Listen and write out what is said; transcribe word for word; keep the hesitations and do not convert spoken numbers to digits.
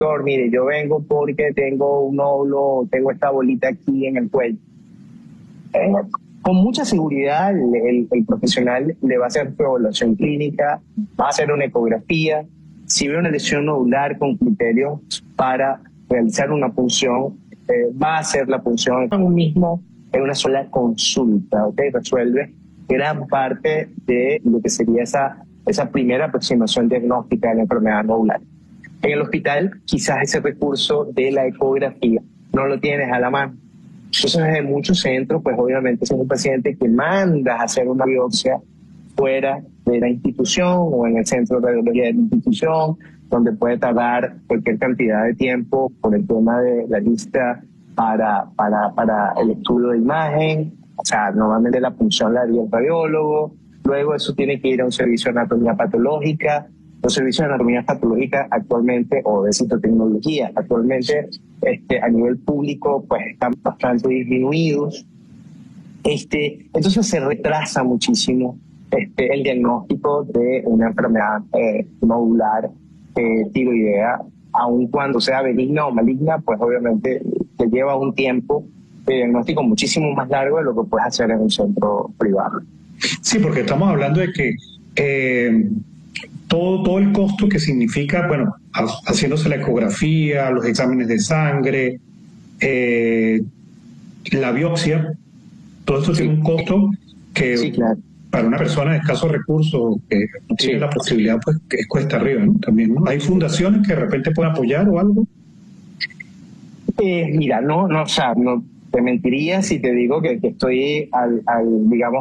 mire, yo vengo porque tengo un nódulo, tengo esta bolita aquí en el cuello. Eh, con mucha seguridad el, el, el profesional le va a hacer su evaluación clínica, va a hacer una ecografía. Si ve una lesión nodular con criterios para realizar una punción, eh, va a hacer la punción en un mismo, en una sola consulta, ¿ok? Resuelve gran parte de lo que sería esa, esa primera aproximación diagnóstica de la enfermedad nodular. En el hospital, quizás ese recurso de la ecografía no lo tienes a la mano. Entonces, en muchos centros, pues obviamente es un paciente que mandas a hacer una biopsia fuera de la institución o en el centro de radiología de la institución, donde puede tardar cualquier cantidad de tiempo por el tema de la lista para, para, para el estudio de imagen. O sea, normalmente la punción la haría el radiólogo, luego eso tiene que ir a un servicio de anatomía patológica. Los servicios de anatomía patológica actualmente, o de citotecnología, actualmente este, a nivel público pues están bastante disminuidos. Este, entonces se retrasa muchísimo este, el diagnóstico de una enfermedad eh, nodular eh, tiroidea, aun cuando sea benigna o maligna, pues obviamente te lleva un tiempo de diagnóstico muchísimo más largo de lo que puedes hacer en un centro privado. Sí, porque estamos hablando de que eh, todo, todo el costo que significa, bueno, haciéndose la ecografía, los exámenes de sangre, eh, la biopsia, todo esto sí tiene un costo que sí, claro. Para una persona de escasos recursos que no tiene sí. la posibilidad, pues que es cuesta arriba, ¿no? También, ¿no? ¿Hay fundaciones que de repente pueden apoyar o algo? Eh, mira, no, no, o sea, no te mentiría si te digo que, que estoy al, al digamos,